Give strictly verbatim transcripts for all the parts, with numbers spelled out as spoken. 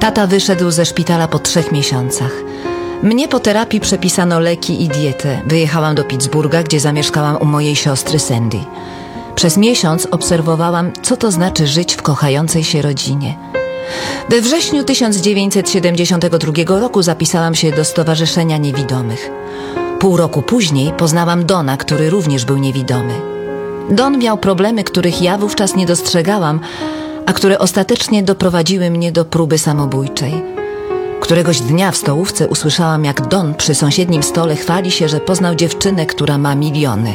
Tata wyszedł ze szpitala po trzech miesiącach. Mnie po terapii przepisano leki i dietę. Wyjechałam do Pittsburgha, gdzie zamieszkałam u mojej siostry Sandy. Przez miesiąc obserwowałam, co to znaczy żyć w kochającej się rodzinie. We wrześniu tysiąc dziewięćset siedemdziesiątego drugiego roku zapisałam się do Stowarzyszenia Niewidomych. Pół roku później poznałam Dona, który również był niewidomy. Don miał problemy, których ja wówczas nie dostrzegałam, a które ostatecznie doprowadziły mnie do próby samobójczej. Któregoś dnia w stołówce usłyszałam, jak Don przy sąsiednim stole chwali się, że poznał dziewczynę, która ma miliony.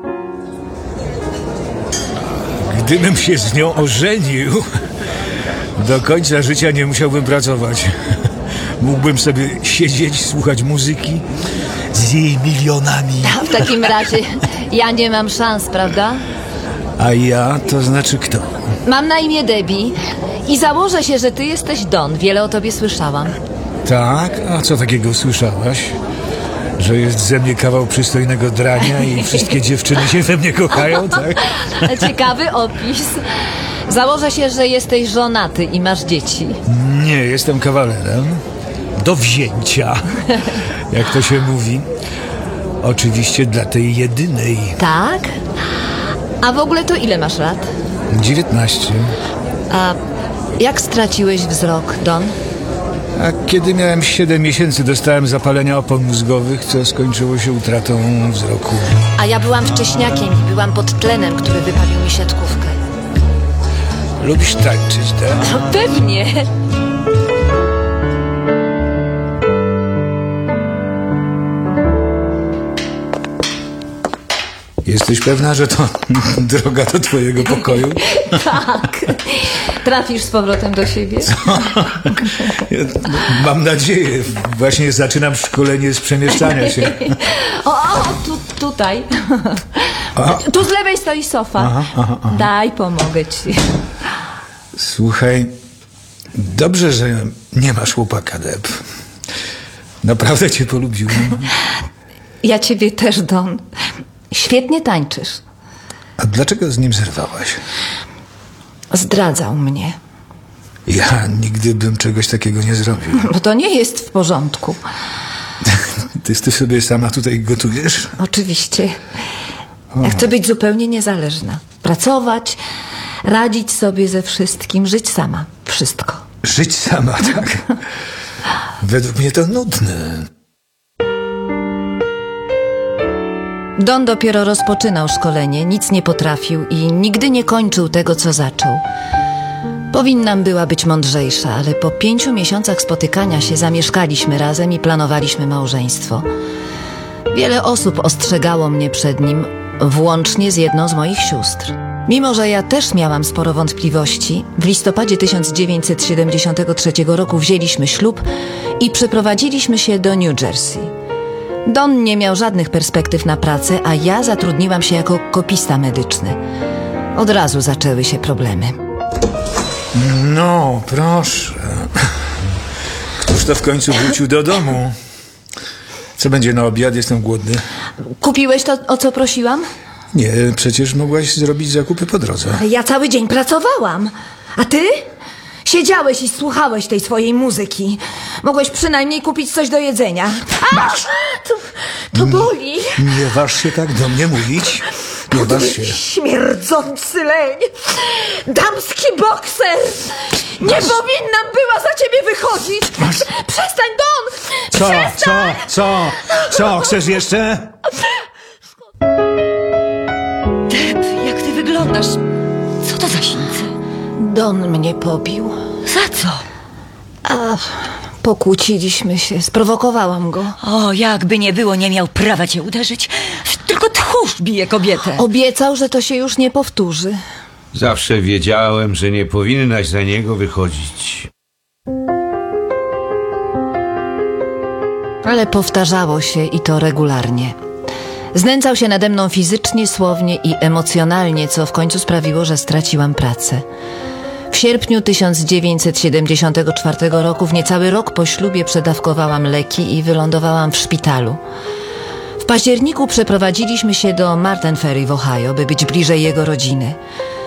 Gdybym się z nią ożenił, do końca życia nie musiałbym pracować. Mógłbym sobie siedzieć, słuchać muzyki z jej milionami. A w takim razie ja nie mam szans, prawda? A ja, to znaczy kto? Mam na imię Debbie i założę się, że ty jesteś Don. Wiele o tobie słyszałam. Tak? A co takiego słyszałaś? Że jest ze mnie kawał przystojnego drania i wszystkie dziewczyny się we mnie kochają, tak? Ciekawy opis. Założę się, że jesteś żonaty i masz dzieci. Nie, jestem kawalerem. Do wzięcia, jak to się mówi. Oczywiście dla tej jedynej. Tak? A w ogóle to ile masz lat? dziewiętnaście. A jak straciłeś wzrok, Don? A kiedy miałem siedem miesięcy, dostałem zapalenia opon mózgowych, co skończyło się utratą wzroku. A ja byłam wcześniakiem i byłam pod tlenem, który wypalił mi siatkówkę. Lubisz tańczyć, tak? No pewnie. Jesteś pewna, że to droga do twojego pokoju? Tak. Trafisz z powrotem do siebie? Co? Ja, mam nadzieję. Właśnie zaczynam szkolenie z przemieszczania się. O, o tu, tutaj. A? Tu z lewej stoi sofa. Aha, aha, aha. Daj, pomogę ci. Słuchaj, dobrze, że nie masz chłopaka, Deb. Naprawdę cię polubiłem. Ja ciebie też, Don. Świetnie tańczysz. A dlaczego z nim zerwałaś? Zdradzał mnie. Ja nigdy bym czegoś takiego nie zrobił. Bo to nie jest w porządku. Ty, ty sobie sama tutaj gotujesz? Oczywiście. Ja chcę być zupełnie niezależna. Pracować, radzić sobie ze wszystkim, żyć sama. Wszystko. Żyć sama, tak? Według mnie to nudne. Don dopiero rozpoczynał szkolenie, nic nie potrafił i nigdy nie kończył tego, co zaczął. Powinnam była być mądrzejsza, ale po pięciu miesiącach spotykania się zamieszkaliśmy razem i planowaliśmy małżeństwo. Wiele osób ostrzegało mnie przed nim, włącznie z jedną z moich sióstr. Mimo że ja też miałam sporo wątpliwości, w listopadzie tysiąc dziewięćset siedemdziesiątego trzeciego roku wzięliśmy ślub i przeprowadziliśmy się do New Jersey. Don nie miał żadnych perspektyw na pracę, a ja zatrudniłam się jako kopista medyczny. Od razu zaczęły się problemy. No, proszę. Któż to w końcu wrócił do domu? Co będzie na obiad? Jestem głodny. Kupiłeś to, o co prosiłam? Nie, przecież mogłaś zrobić zakupy po drodze. Ja cały dzień pracowałam. A ty? Siedziałeś i słuchałeś tej swojej muzyki. Mogłeś przynajmniej kupić coś do jedzenia. Masz! To, to boli. Nie waż się tak do mnie mówić. Nie waż się. Śmierdzący leń. Damski bokser. Nie Masz. Powinnam była za ciebie wychodzić. Masz. Przestań, Don! Co? Przestań! Co? Co? Co? Chcesz jeszcze? Deb, jak ty wyglądasz? Co to za sińce? Don mnie pobił. Za co? A pokłóciliśmy się. Sprowokowałam go. O, jakby nie było, nie miał prawa cię uderzyć. Tylko tchórz bije kobietę. Obiecał, że to się już nie powtórzy. Zawsze wiedziałem, że nie powinnaś za niego wychodzić. Ale powtarzało się i to regularnie. Znęcał się nade mną fizycznie, słownie i emocjonalnie, co w końcu sprawiło, że straciłam pracę. W sierpniu tysiąc dziewięćset siedemdziesiątego czwartego roku, w niecały rok po ślubie, przedawkowałam leki i wylądowałam w szpitalu. W październiku przeprowadziliśmy się do Martin Ferry w Ohio, by być bliżej jego rodziny.